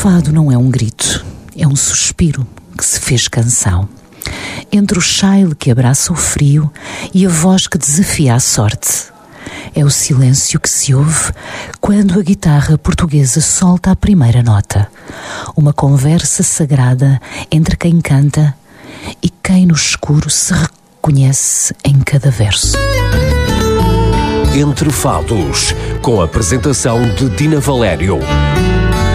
fado não é um grito, é um suspiro que se fez canção. Entre o chile que abraça o frio e a voz que desafia a sorte. É o silêncio que se ouve quando a guitarra portuguesa solta a primeira nota. Uma conversa sagrada entre quem canta e quem no escuro se reconhece em cada verso. Entre Fados, com a apresentação de Dina Valério.